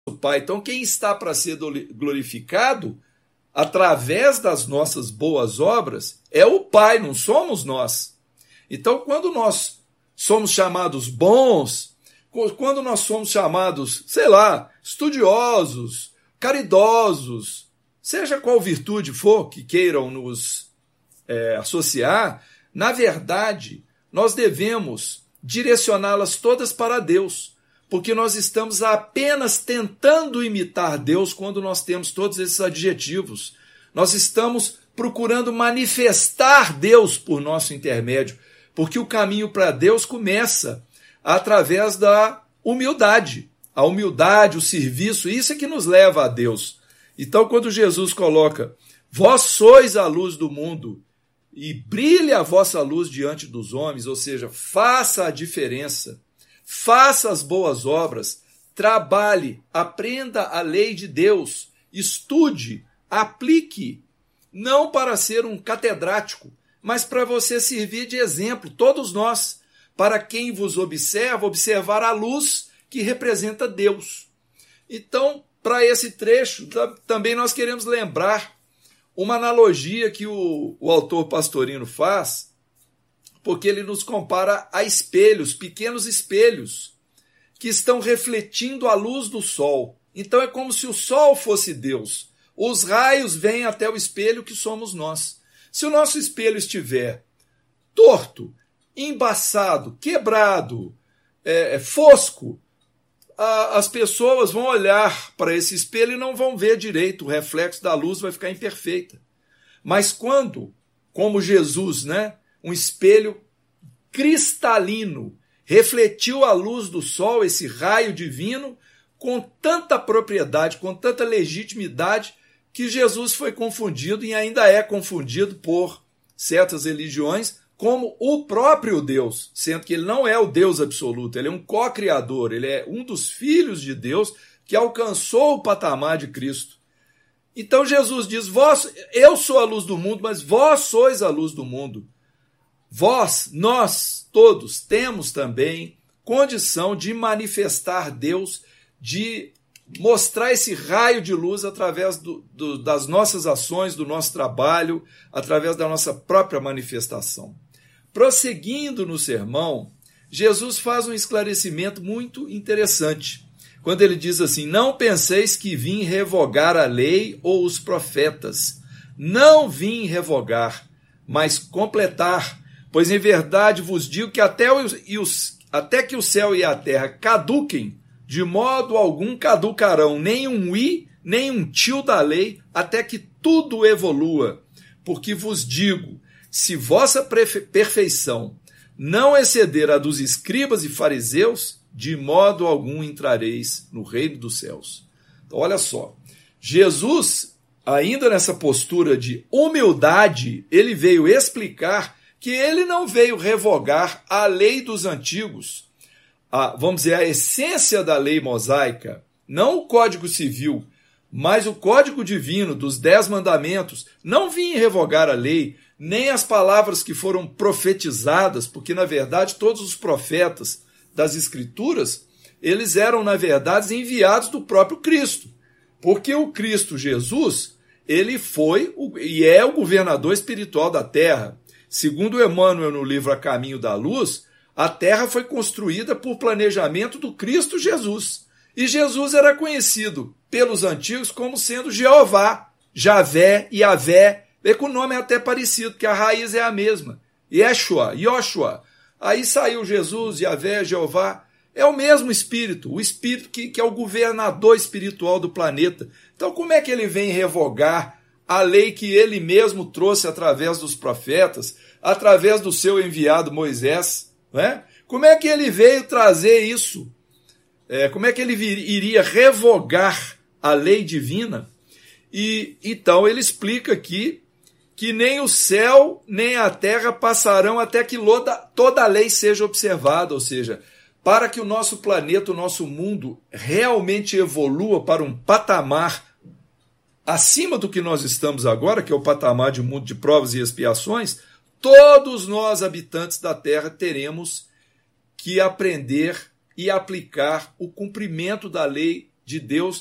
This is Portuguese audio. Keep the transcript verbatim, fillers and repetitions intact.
Pai. Então, quem está para ser glorificado através das nossas boas obras é o Pai, não somos nós. Então, quando nós somos chamados bons, quando nós somos chamados, sei lá, estudiosos, caridosos, seja qual virtude for que queiram nos é, associar, na verdade, nós devemos direcioná-las todas para Deus, porque nós estamos apenas tentando imitar Deus quando nós temos todos esses adjetivos. Nós estamos procurando manifestar Deus por nosso intermédio, porque o caminho para Deus começa através da humildade. A humildade, o serviço, isso é que nos leva a Deus. Então, quando Jesus coloca, vós sois a luz do mundo, e brilhe a vossa luz diante dos homens, ou seja, faça a diferença, faça as boas obras, trabalhe, aprenda a lei de Deus, estude, aplique, não para ser um catedrático, mas para você servir de exemplo, todos nós, para quem vos observa, observar a luz que representa Deus. Então, para esse trecho, também nós queremos lembrar uma analogia que o, o autor Pastorino faz, porque ele nos compara a espelhos, pequenos espelhos, que estão refletindo a luz do sol. Então é como se o sol fosse Deus. Os raios vêm até o espelho que somos nós. Se o nosso espelho estiver torto, embaçado, quebrado, é, fosco, a, as pessoas vão olhar para esse espelho e não vão ver direito, o reflexo da luz vai ficar imperfeita. Mas quando, como Jesus, né, um espelho cristalino, refletiu a luz do sol, esse raio divino, com tanta propriedade, com tanta legitimidade, que Jesus foi confundido e ainda é confundido por certas religiões como o próprio Deus, sendo que ele não é o Deus absoluto, ele é um co-criador, ele é um dos filhos de Deus que alcançou o patamar de Cristo. Então Jesus diz, vós, eu sou a luz do mundo, mas vós sois a luz do mundo. Vós, nós, todos, temos também condição de manifestar Deus, de mostrar esse raio de luz através do, do, das nossas ações, do nosso trabalho, através da nossa própria manifestação. Prosseguindo no sermão, Jesus faz um esclarecimento muito interessante, quando ele diz assim, não penseis que vim revogar a lei ou os profetas. Não vim revogar, mas completar. Pois em verdade vos digo que até, os, e os, até que o céu e a terra caduquem, de modo algum caducarão nem um i, nem um tio da lei, até que tudo evolua. Porque vos digo, se vossa perfeição não exceder a dos escribas e fariseus, de modo algum entrareis no reino dos céus. Então, olha só, Jesus, ainda nessa postura de humildade, ele veio explicar que ele não veio revogar a lei dos antigos, a, vamos dizer, a essência da lei mosaica, não o Código Civil, mas o Código Divino dos Dez Mandamentos. Não vinha revogar a lei, nem as palavras que foram profetizadas, porque, na verdade, todos os profetas das Escrituras, eles eram, na verdade, enviados do próprio Cristo, porque o Cristo Jesus, ele foi e é o governador espiritual da terra. Segundo Emmanuel no livro A Caminho da Luz, a terra foi construída por planejamento do Cristo Jesus. E Jesus era conhecido pelos antigos como sendo Jeová, Javé, Yavé, é que o nome é até parecido, porque a raiz é a mesma. Yeshua, Yoshua. Aí saiu Jesus, Yavé, Jeová. É o mesmo Espírito, o Espírito que, que é o governador espiritual do planeta. Então como é que ele vem revogar a lei que ele mesmo trouxe através dos profetas, através do seu enviado Moisés? Né? Como é que ele veio trazer isso? É, como é que ele vir, iria revogar a lei divina? E então ele explica aqui que nem o céu nem a terra passarão até que toda a lei seja observada, ou seja, para que o nosso planeta, o nosso mundo realmente evolua para um patamar acima do que nós estamos agora, que é o patamar de um mundo de provas e expiações, todos nós, habitantes da Terra, teremos que aprender e aplicar o cumprimento da lei de Deus